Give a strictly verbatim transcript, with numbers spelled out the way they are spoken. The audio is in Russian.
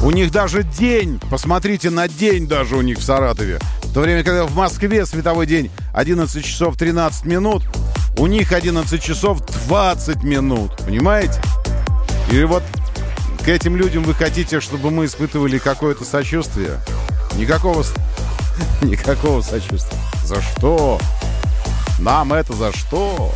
У них даже день, посмотрите на день даже у них в Саратове. В то время, когда в Москве световой день одиннадцать часов тринадцать минут, у них одиннадцать часов двадцать минут. Понимаете? И вот к этим людям вы хотите, чтобы мы испытывали какое-то сочувствие? Никакого, никакого сочувствия. За что? Нам это за что?